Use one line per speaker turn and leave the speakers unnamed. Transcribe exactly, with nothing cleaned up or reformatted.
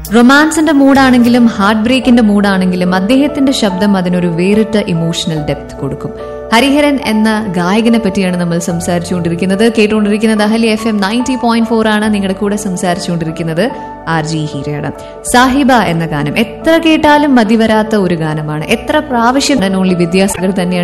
റൊമാൻസിന്റെ മൂഡാണെങ്കിലും heart ബ്രേക്കിന്റെ മൂഡാണെങ്കിലും അദ്ദേഹത്തിന്റെ ശബ്ദം അതിനൊരു വേറിട്ട ഇമോഷണൽ ഡെപ്ത് കൊടുക്കും. ഹരിഹരൻ എന്ന ഗായകനെ പറ്റിയാണ് നമ്മൾ സംസാരിച്ചുകൊണ്ടിരിക്കുന്നത്. കേട്ടുകൊണ്ടിരിക്കുന്നത് അഹലി F M ninety point four ആണ്. നിങ്ങളുടെ കൂടെ സംസാരിച്ചുകൊണ്ടിരിക്കുന്നത് ആർ ജി ഹീരയാണ്. സാഹിബ എന്ന ഗാനം എത്ര കേട്ടാലും മതിവരാത്ത ഒരു ഗാനമാണ്. എത്ര പ്രാവശ്യം ഓൺലി വിദ്യാസാഗർ തന്നെയാണ്